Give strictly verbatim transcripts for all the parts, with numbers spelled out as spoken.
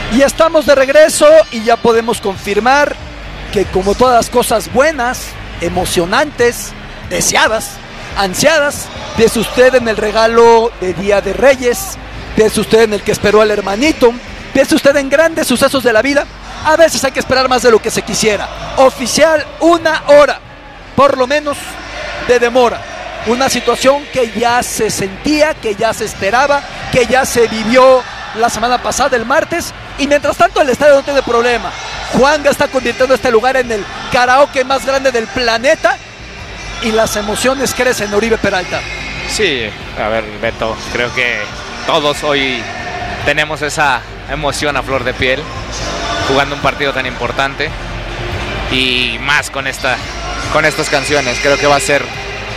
Y estamos de regreso y ya podemos confirmar que, como todas las cosas buenas, emocionantes, deseadas, ansiadas, piensa usted en el regalo de Día de Reyes, piensa usted en el que esperó al hermanito, piensa usted en grandes sucesos de la vida. A veces hay que esperar más de lo que se quisiera. Oficial, una hora, por lo menos, de demora. Una situación que ya se sentía, que ya se esperaba, que ya se vivió la semana pasada, el martes, y mientras tanto el estadio no tiene problema. Juanga está convirtiendo este lugar en el karaoke más grande del planeta y las emociones crecen, Oribe Peralta. Sí, a ver, Beto, creo que todos hoy tenemos esa emoción a flor de piel jugando un partido tan importante y más con esta con estas canciones. Creo que va a ser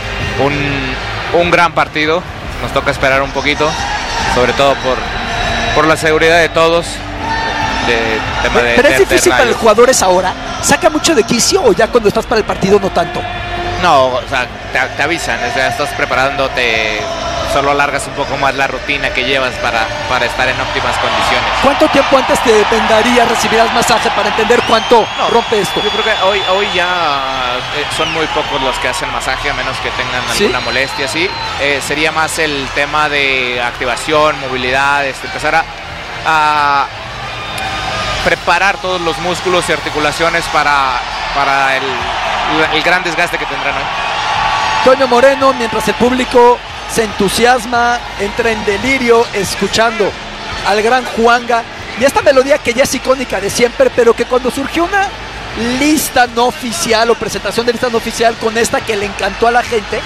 un, un gran partido. Nos toca esperar un poquito, sobre todo por, por la seguridad de todos. De, tema de, Pero de, es difícil de para los jugadores ahora. ¿Saca mucho de quicio o ya cuando estás para el partido no tanto? No, o sea, te, te avisan, o sea, estás preparándote, solo alargas un poco más la rutina que llevas para, para estar en óptimas condiciones. ¿Cuánto tiempo antes te vendaría, recibirás masaje para entender cuánto no, rompe esto? Yo creo que hoy, hoy ya eh, son muy pocos los que hacen masaje, a menos que tengan alguna ¿Sí? molestia, sí. Eh, sería más el tema de activación, movilidad, este, empezar a, a preparar todos los músculos y articulaciones para, para el, el gran desgaste que tendrán hoy. Toño Moreno, mientras el público se entusiasma, entra en delirio escuchando al gran Juanga y esta melodía que ya es icónica de siempre, pero que cuando surgió una lista no oficial o presentación de lista no oficial con esta que le encantó a la gente,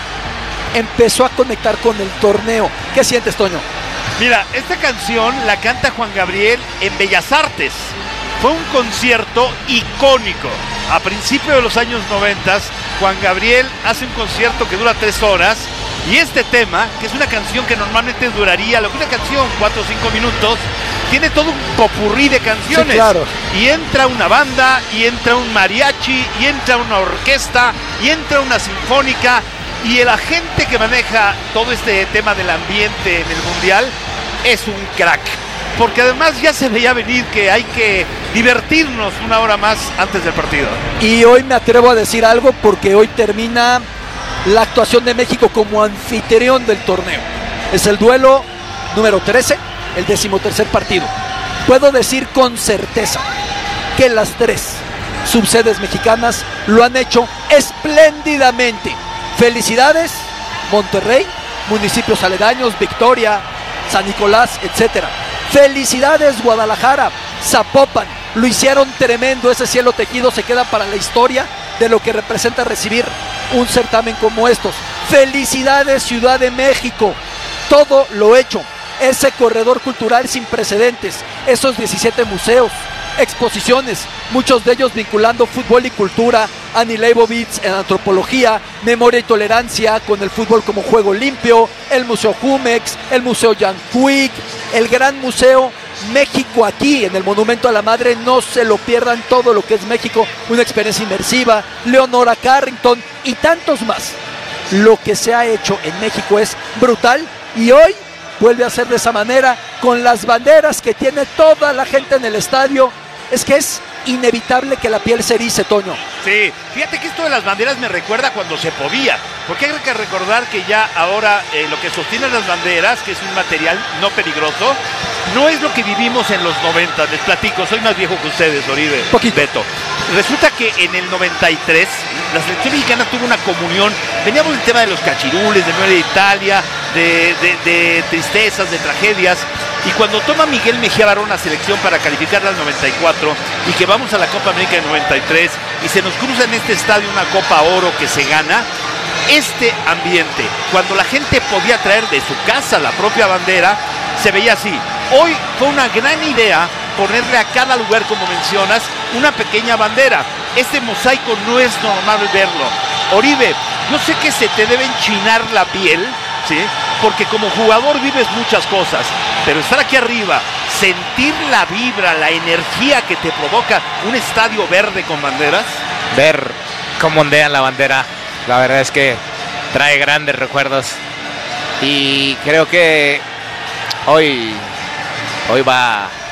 empezó a conectar con el torneo. ¿Qué sientes, Toño? Mira, esta canción la canta Juan Gabriel en Bellas Artes. Fue un concierto icónico. A principios de los años noventa, Juan Gabriel hace un concierto que dura tres horas y este tema, que es una canción que normalmente duraría, lo que una canción, cuatro o cinco minutos, tiene todo un popurrí de canciones. Sí, claro. Y entra una banda, y entra un mariachi, y entra una orquesta, y entra una sinfónica, y el agente que maneja todo este tema del ambiente en el Mundial es un crack. Porque además ya se veía venir que hay que divertirnos una hora más antes del partido. Y hoy me atrevo a decir algo porque hoy termina la actuación de México como anfitrión del torneo. Es el duelo número trece, el decimotercer partido. Puedo decir con certeza que las tres subsedes mexicanas lo han hecho espléndidamente. Felicidades, Monterrey, municipios aledaños, Victoria, San Nicolás, etcétera. Felicidades, Guadalajara, Zapopan, lo hicieron tremendo. Ese cielo tejido se queda para la historia de lo que representa recibir un certamen como estos. Felicidades, Ciudad de México, todo lo hecho, ese corredor cultural sin precedentes, esos diecisiete museos, exposiciones, muchos de ellos vinculando fútbol y cultura, Annie Leibovitz en antropología, memoria y tolerancia con el fútbol como juego limpio, el Museo Jumex, el Museo Jan Puig, el Gran Museo México aquí en el Monumento a la Madre. No se lo pierdan, todo lo que es México, una experiencia inmersiva, Leonora Carrington y tantos más. Lo que se ha hecho en México es brutal y hoy vuelve a ser de esa manera con las banderas que tiene toda la gente en el estadio. Es que es inevitable que la piel se erice, Toño. Sí, fíjate que esto de las banderas me recuerda cuando se podía, porque hay que recordar que ya ahora eh, lo que sostienen las banderas, que es un material no peligroso, no es lo que vivimos en los noventa. Les platico, soy más viejo que ustedes, Oribe, Poquito. Beto. Resulta que en el noventa y tres la selección mexicana tuvo una comunión. Veníamos del tema de los cachirules, de Nueva Italia, de, de, de tristezas, de tragedias. Y cuando toma Miguel Mejía Barón la selección para calificar al noventa y cuatro y que vamos a la Copa América del noventa y tres y se nos cruza en este estadio una Copa Oro que se gana, este ambiente, cuando la gente podía traer de su casa la propia bandera, se veía así. Hoy fue una gran idea ponerle a cada lugar, como mencionas, una pequeña bandera. Este mosaico no es normal verlo. Oribe, yo sé que se te debe enchinar la piel, ¿sí? Porque como jugador vives muchas cosas, pero estar aquí arriba, sentir la vibra, la energía que te provoca un estadio verde con banderas. Ver cómo ondean la bandera, la verdad es que trae grandes recuerdos y creo que hoy, hoy va,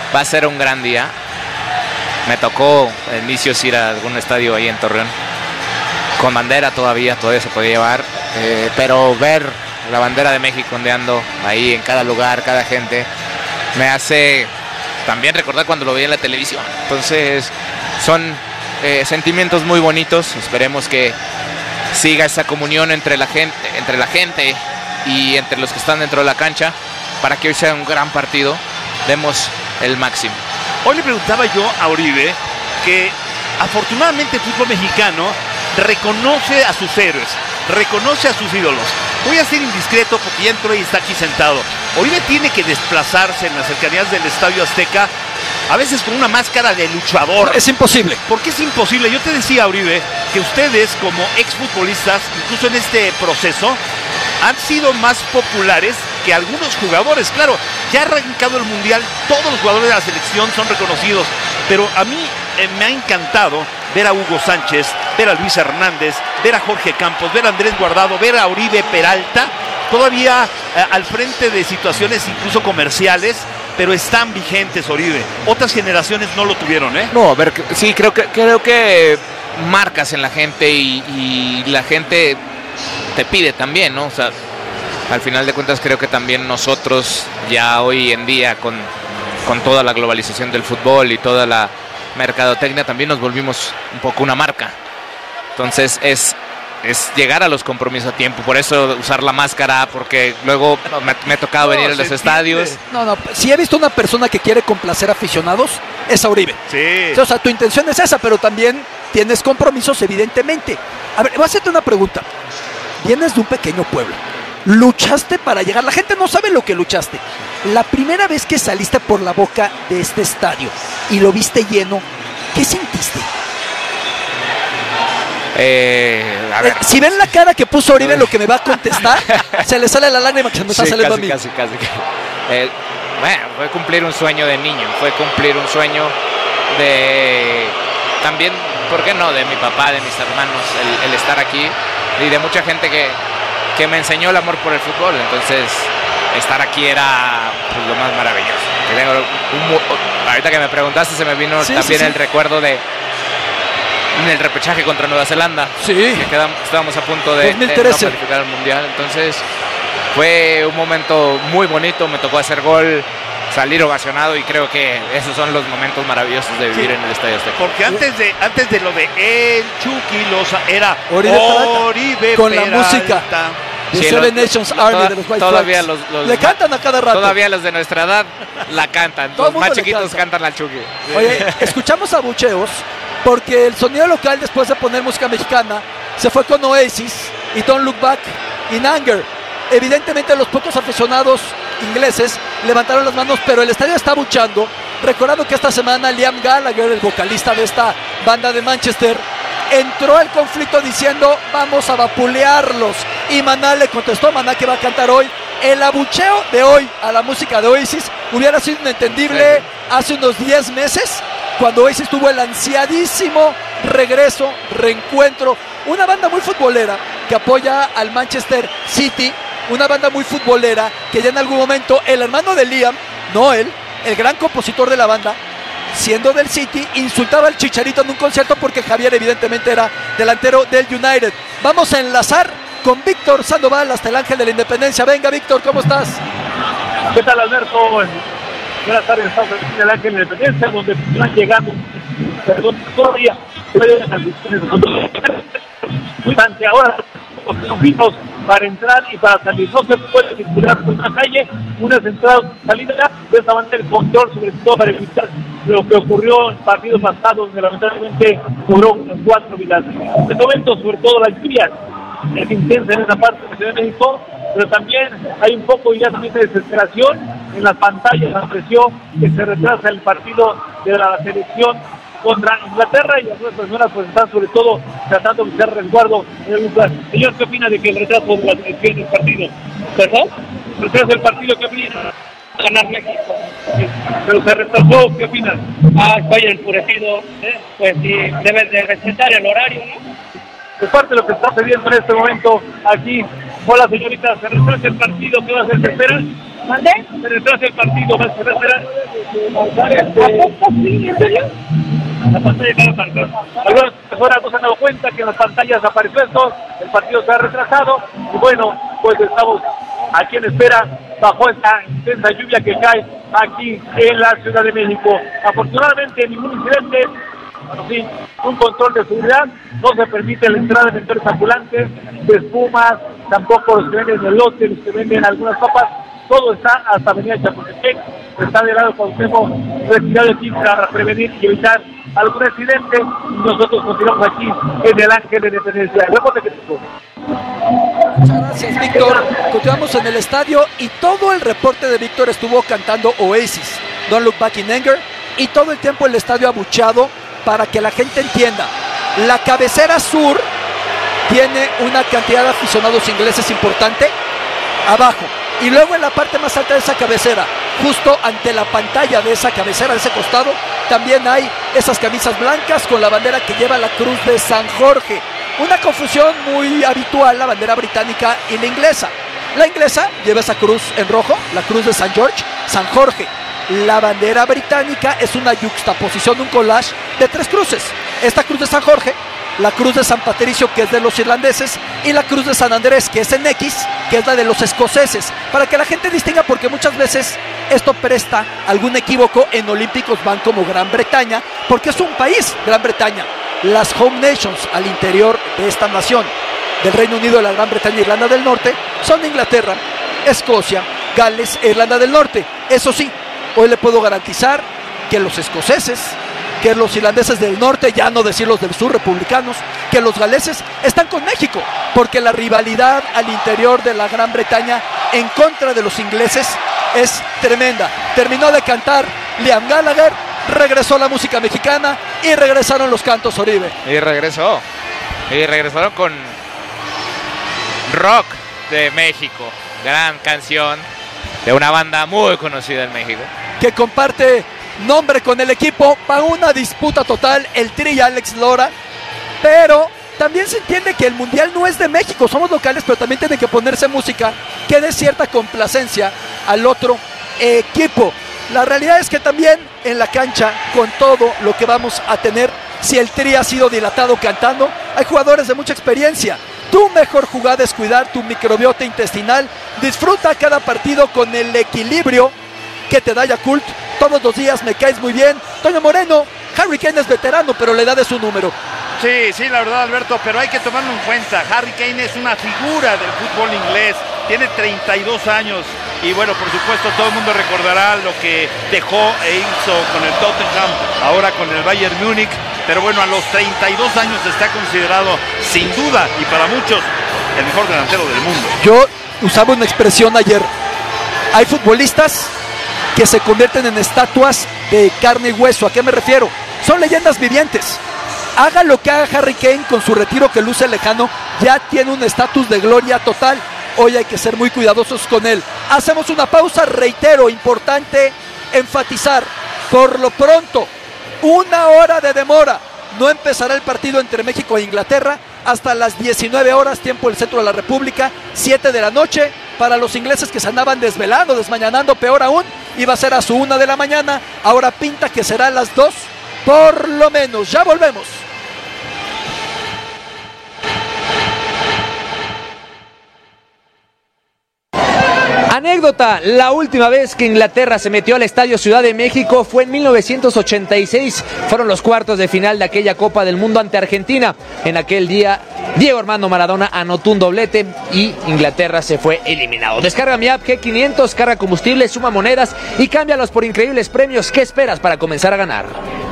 va a ser un gran día. Me tocó a inicios ir a algún estadio ahí en Torreón, con bandera todavía, todavía se podía llevar, eh, pero ver la bandera de México ondeando ahí en cada lugar, cada gente, me hace también recordar cuando lo veía en la televisión. Entonces son eh, sentimientos muy bonitos. Esperemos que siga esa comunión entre la gente, entre la gente y entre los que están dentro de la cancha, para que hoy sea un gran partido, demos el máximo. Hoy le preguntaba yo a Oribe que afortunadamente el fútbol mexicano reconoce a sus héroes, reconoce a sus ídolos. Voy a ser indiscreto porque ya entró y está aquí sentado. Oribe tiene que desplazarse en las cercanías del Estadio Azteca, a veces con una máscara de luchador. Es imposible. ¿Por qué es imposible? Yo te decía, Oribe, que ustedes como exfutbolistas, incluso en este proceso, han sido más populares que algunos jugadores. Claro, ya ha arrancado el Mundial, todos los jugadores de la selección son reconocidos, pero a mí eh, me ha encantado ver a Hugo Sánchez, ver a Luis Hernández, ver a Jorge Campos, ver a Andrés Guardado, ver a Oribe Peralta, todavía eh, al frente de situaciones incluso comerciales, pero están vigentes, Oribe. Otras generaciones no lo tuvieron, ¿eh? No, a ver, sí, creo que, creo que marcas en la gente y, y la gente te pide también, ¿no? O sea, al final de cuentas creo que también nosotros ya hoy en día con, con toda la globalización del fútbol y toda la mercadotecnia también nos volvimos un poco una marca. Entonces es, es llegar a los compromisos a tiempo, por eso usar la máscara, porque luego me, me ha tocado No, venir a los se estadios. entiende. No, no, si he visto una persona que quiere complacer aficionados, es a Oribe. Sí. O sea, tu intención es esa, pero también tienes compromisos, evidentemente. A ver, voy a hacerte una pregunta. Vienes de un pequeño pueblo, luchaste para llegar, la gente no sabe lo que luchaste. La primera vez que saliste por la boca de este estadio y lo viste lleno, ¿qué sentiste? Eh, a ver. Eh, si ven la cara que puso Oribe, lo que me va a contestar, se le sale la lágrima que se me está Sí, saliendo casi, a mí. casi, casi. Eh, bueno, fue cumplir un sueño de niño, fue cumplir un sueño de también, ¿por qué no? De mi papá, de mis hermanos, el, el estar aquí y de mucha gente que, que me enseñó el amor por el fútbol. Entonces, estar aquí era pues, lo más maravilloso. Que tengo un, ahorita que me preguntaste, se me vino Sí, también sí, sí. el recuerdo de en el repechaje contra Nueva Zelanda. Sí. Que quedamos, estábamos a punto de, dos mil de no trece. calificar al Mundial. Entonces, fue un momento muy bonito. Me tocó hacer gol, salir ovacionado, y creo que esos son los momentos maravillosos de vivir Sí. en el Estadio Azteca. Porque antes de, antes de lo de el Chucky Loza era Oribe Peralta. Oribe Con la Peralta. música. The Sí, Seven los- Nations lo- Army toda- de los White todavía Flags. los- los Le ma- cantan a cada rato. Todavía los de nuestra edad la cantan. Todo Los mundo más le chiquitos canta. cantan al Chucky. Oye, escuchamos abucheos porque el sonido local, después de poner música mexicana, se fue con Oasis y Don't Look Back in Anger. Evidentemente los pocos aficionados ingleses levantaron las manos, pero el estadio está abuchando, recordando que esta semana Liam Gallagher, el vocalista de esta banda de Manchester, entró al conflicto diciendo vamos a vapulearlos, y Maná le contestó, Maná que va a cantar hoy. El abucheo de hoy a la música de Oasis hubiera sido inentendible hace unos diez meses, cuando Oasis tuvo el ansiadísimo regreso, reencuentro, una banda muy futbolera que apoya al Manchester City, una banda muy futbolera que ya en algún momento el hermano de Liam, Noel, el gran compositor de la banda, siendo del City, insultaba al Chicharito en un concierto porque Javier evidentemente era delantero del United. Vamos a enlazar con Víctor Sandoval hasta el Ángel de la Independencia. Venga, Víctor, ¿cómo estás? ¿Qué tal, Alberto? Buenas tardes, estamos en el Ángel de la Independencia, donde están llegando, perdón, todavía durante ahora los conflictos para entrar y para salir. No se puede circular por una calle, una entrada y salida, de esta manera el control, sobre todo para evitar lo que ocurrió en partidos pasados, donde lamentablemente cobró cuatro vidas. En este momento, sobre todo las lluvias, es intensa en esa parte de la Ciudad de México, pero también hay un poco ya también de desesperación en las pantallas. Apreció que se retrasa el partido de la selección contra Inglaterra, y algunas personas pues están sobre todo tratando de buscar resguardo en el lugar. Señor, ¿qué opina de que el retraso de la selección del partido? ¿Perdón? ¿El retraso del partido qué opina? Ganar México. Sí. Pero se retrasó, ¿qué opinas? Ah, estoy enfurecido, ¿eh? Pues sí, debes de respetar el horario, ¿no? Es parte de lo que está sucediendo en este momento aquí. Hola, señorita, se retrasa el partido, ¿qué va a hacer? ¿Se esperan? ¿Mandé? Penetrarse el partido, va a ser, la pantalla de cada partido. Algunas personas no se han dado cuenta que en las pantallas apareció esto, el partido se ha retrasado y bueno, pues estamos aquí en espera bajo esta intensa lluvia que cae aquí en la Ciudad de México. Afortunadamente ningún incidente, bueno, sí, un control de seguridad, no se permite la entrada de vendedores ambulantes, de espumas, tampoco los que venden el lote, los que venden algunas papas, todo está hasta Avenida Chapultepec, está de lado cuando hemos retirado aquí para prevenir y evitar algún accidente, y nosotros continuamos aquí en el Ángel de Independencia. Reporte que tengo. Muchas gracias, Víctor. Continuamos en el estadio y todo el reporte de Víctor estuvo cantando Oasis, Don't Look Back in Anger, y todo el tiempo el estadio abucheado para que la gente entienda. La cabecera sur tiene una cantidad de aficionados ingleses importante abajo, y luego en la parte más alta de esa cabecera, justo ante la pantalla de esa cabecera, de ese costado, también hay esas camisas blancas con la bandera que lleva la cruz de San Jorge. Una confusión muy habitual, la bandera británica y la inglesa. La inglesa lleva esa cruz en rojo, la cruz de San George, San Jorge. La bandera británica es una yuxtaposición, un collage de tres cruces. Esta cruz de San Jorge, la cruz de San Patricio, que es de los irlandeses, y la cruz de San Andrés, que es en X, que es la de los escoceses, para que la gente distinga, porque muchas veces esto presta algún equívoco. En olímpicos van como Gran Bretaña, porque es un país, Gran Bretaña. Las home nations al interior de esta nación, del Reino Unido, de la Gran Bretaña e Irlanda del Norte, son Inglaterra, Escocia, Gales e Irlanda del Norte. Eso sí, hoy le puedo garantizar que los escoceses, que los irlandeses del norte, ya no decir los del sur, republicanos, que los galeses están con México, porque la rivalidad al interior de la Gran Bretaña en contra de los ingleses es tremenda. Terminó de cantar Liam Gallagher, regresó la música mexicana y regresaron los cantos Oribe. Y regresó, y regresaron con Rock de México, gran canción de una banda muy conocida en México, que comparte nombre con el equipo para una disputa total, el Tri y Alex Lora, pero también se entiende que el mundial no es de México, somos locales, pero también tiene que ponerse música que dé cierta complacencia al otro equipo. La realidad es que también en la cancha, con todo lo que vamos a tener, si el Tri ha sido dilatado cantando, hay jugadores de mucha experiencia. Tu mejor jugada es cuidar tu microbiota intestinal. Disfruta cada partido con el equilibrio que te da Yakult. Todos los días me caes muy bien. Toño Moreno, Harry Kane es veterano, pero la edad es un número. Sí, sí, la verdad, Alberto, pero hay que tomarlo en cuenta. Harry Kane es una figura del fútbol inglés, tiene treinta y dos años y bueno, por supuesto, todo el mundo recordará lo que dejó e hizo con el Tottenham, ahora con el Bayern Múnich, pero bueno, a los treinta y dos años está considerado, sin duda, y para muchos, el mejor delantero del mundo. Yo usaba una expresión ayer, hay futbolistas que se convierten en estatuas de carne y hueso. ¿A qué me refiero? Son leyendas vivientes. Haga lo que haga Harry Kane con su retiro que luce lejano, ya tiene un estatus de gloria total. Hoy hay que ser muy cuidadosos con él. Hacemos una pausa, reitero, importante enfatizar, por lo pronto, una hora de demora. No empezará el partido entre México e Inglaterra hasta las diecinueve horas, tiempo del centro de la República, siete de la noche. Para los ingleses que se andaban desvelando, desmañanando, peor aún, iba a ser a su una de la mañana. Ahora pinta que será a las dos, por lo menos. Ya volvemos. Anécdota, la última vez que Inglaterra se metió al Estadio Ciudad de México fue en mil novecientos ochenta y seis, fueron los cuartos de final de aquella Copa del Mundo ante Argentina. En aquel día, Diego Armando Maradona anotó un doblete y Inglaterra se fue eliminado. Descarga mi app G quinientos, carga combustible, suma monedas y cámbialos por increíbles premios. ¿Qué esperas para comenzar a ganar?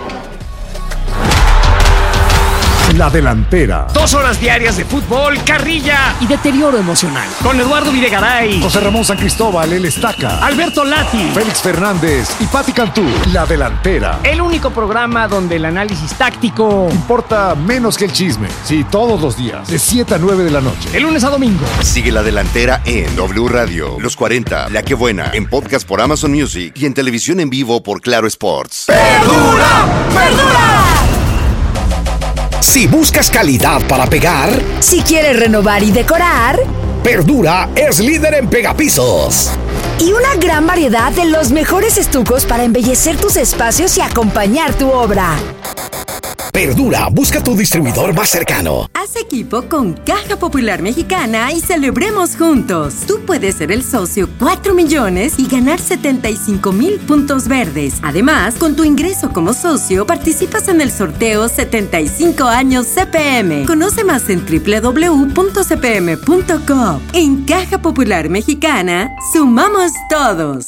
La Delantera. Dos horas diarias de fútbol, carrilla y deterioro emocional. Con Eduardo Videgaray, José Ramón San Cristóbal, El Estaca, Alberto Lati, Félix Fernández y Pati Cantú. La Delantera. El único programa donde el análisis táctico importa menos que el chisme. Sí, todos los días, de siete a nueve de la noche. De lunes a domingo. Sigue La Delantera en W Radio, Los cuarenta, La Que Buena, en podcast por Amazon Music y en televisión en vivo por Claro Sports. ¡Perdura! ¡Perdura! Si buscas calidad para pegar, si quieres renovar y decorar, Perdura es líder en pegapisos. Y una gran variedad de los mejores estucos para embellecer tus espacios y acompañar tu obra. Perdura, busca tu distribuidor más cercano. Haz equipo con Caja Popular Mexicana y celebremos juntos. Tú puedes ser el socio cuatro millones y ganar setenta y cinco mil puntos verdes. Además, con tu ingreso como socio, participas en el sorteo setenta y cinco años C P M. Conoce más en doble u doble u doble u punto c p m punto com. En Caja Popular Mexicana, sumamos todos.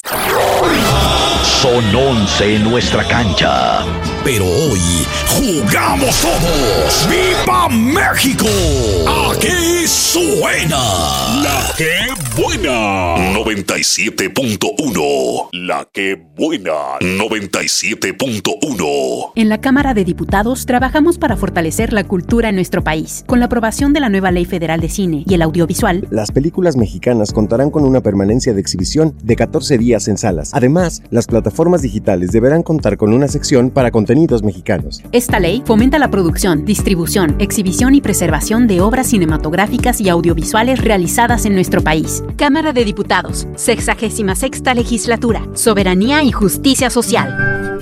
Son once en nuestra cancha, pero hoy jugamos todos. ¡Viva México! Aquí suena La Que Buena noventa y siete punto uno. La Que Buena noventa y siete punto uno. En la Cámara de Diputados trabajamos para fortalecer la cultura en nuestro país. Con la aprobación de la nueva Ley Federal de Cine y el Audiovisual, las películas mexicanas contarán con una permanencia de exhibición de catorce días en salas. Además, las plataformas digitales deberán contar con una sección para contenidos mexicanos. Esta ley fomenta la producción, distribución, exhibición y preservación de obras cinematográficas y audiovisuales realizadas en nuestro país. Cámara de Diputados, sexagésima sexta Legislatura, Soberanía y Justicia Social.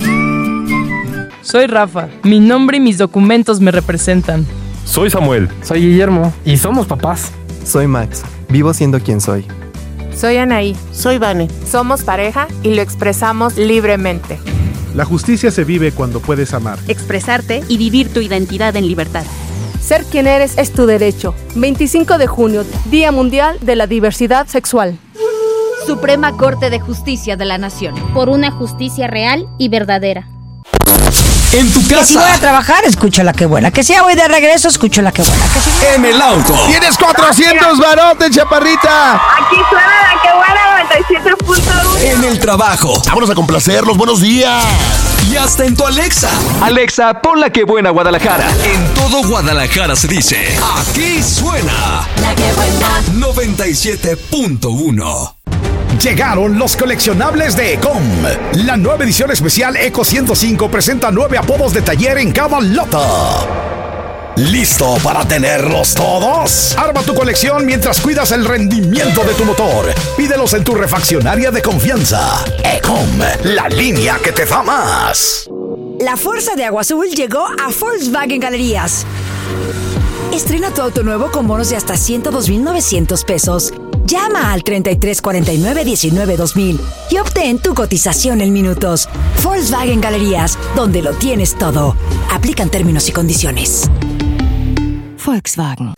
Soy Rafa, mi nombre y mis documentos me representan. Soy Samuel. Soy Guillermo y somos papás. Soy Max, vivo siendo quien soy. Soy Anaí. Soy Vane. Somos pareja y lo expresamos libremente. La justicia se vive cuando puedes amar, expresarte y vivir tu identidad en libertad. Ser quien eres es tu derecho. veinticinco de junio, Día Mundial de la Diversidad Sexual. Suprema Corte de Justicia de la Nación. Por una justicia real y verdadera. En tu casa. Que si voy a trabajar, escucho La Que Buena. Que si ya voy de regreso, escucho La Que Buena. Que si... En el auto. Tienes cuatrocientos barotes, chaparrita. Aquí suena La Que Buena noventa y siete punto uno. En el trabajo. Vámonos a complacerlos. Buenos días. Y hasta en tu Alexa. Alexa, pon La Que Buena Guadalajara. En todo Guadalajara se dice, aquí suena La Que Buena noventa y siete punto uno. Llegaron los coleccionables de Ecom. La nueva edición especial Eco ciento cinco presenta nueve apodos de taller en cada lota. ¿Listo para tenerlos todos? Arma tu colección mientras cuidas el rendimiento de tu motor. Pídelos en tu refaccionaria de confianza. Ecom, la línea que te da más. La fuerza de Agua Azul llegó a Volkswagen Galerías. Estrena tu auto nuevo con bonos de hasta ciento dos mil novecientos pesos. Llama al treinta y tres cuarenta y nueve diecinueve dos mil y obtén tu cotización en minutos. Volkswagen Galerías, donde lo tienes todo. Aplican términos y condiciones. Volkswagen.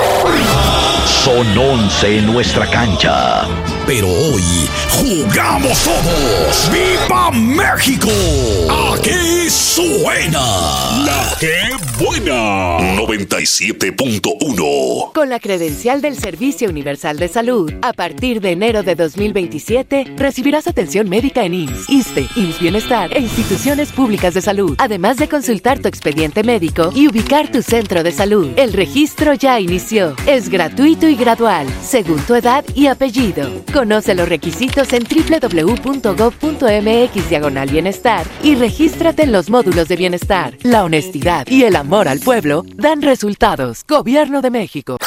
Son once en nuestra cancha, pero hoy jugamos todos. ¡Viva México! Aquí suena La Que Buena noventa y siete punto uno. Con la credencial del Servicio Universal de Salud, a partir de enero de dos mil veintisiete, recibirás atención médica en I M S S, ISSSTE, I M S S Bienestar e instituciones públicas de salud, además de consultar tu expediente médico y ubicar tu centro de salud. El registro ya inició. Es gratuito y gradual, según tu edad y apellido. Conoce los requisitos en doble u doble u doble u punto gob punto m x diagonal bienestar y regístrate en los módulos de bienestar. La honestidad y el amor al pueblo dan resultados. Gobierno de México.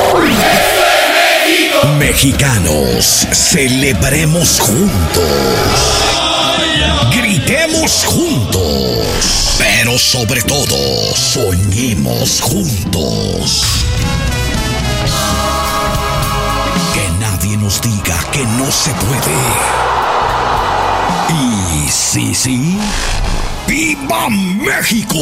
Mexicanos, celebremos juntos. Gritemos juntos. Pero sobre todo, soñemos juntos. Que nadie nos diga que no se puede. Y sí, sí, ¡viva México!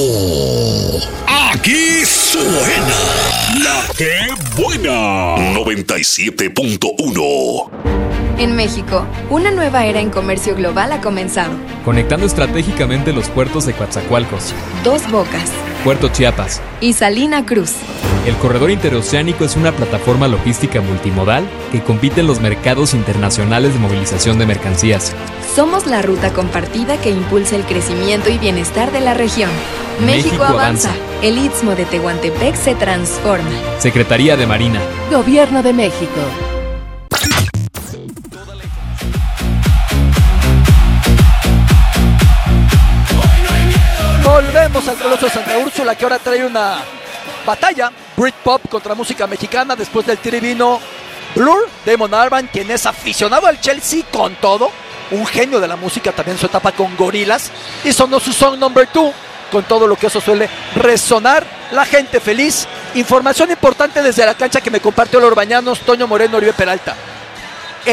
Aquí suena La Que Buena noventa y siete punto uno. En México, una nueva era en comercio global ha comenzado. Conectando estratégicamente los puertos de Coatzacoalcos, Dos Bocas Puerto Chiapas y Salina Cruz. El corredor interoceánico es una plataforma logística multimodal que compite en los mercados internacionales de movilización de mercancías. Somos la ruta compartida que impulsa el crecimiento y bienestar de la región. México, México avanza. avanza. El Istmo de Tehuantepec se transforma. Secretaría de Marina. Gobierno de México. Volvemos al Coloso de Santa Úrsula, que ahora trae una batalla Britpop contra música mexicana. Después del trivino Blur, Damon Albarn, quien es aficionado al Chelsea con todo, un genio de la música también en su etapa con Gorillaz, y sonó su song number two, con todo lo que eso suele resonar, la gente feliz. Información importante desde la cancha que me compartió Lor Bañanos, Toño Moreno, Oribe Peralta.